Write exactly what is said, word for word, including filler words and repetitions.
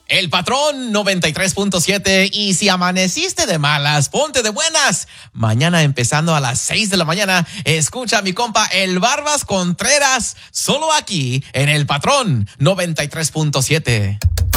El Patrón noventa y tres punto siete. Y si amaneciste de malas, ponte de buenas. Mañana empezando a las seis de la mañana, escucha a mi compa El Barbas Contreras, solo aquí en El Patrón noventa y tres punto siete.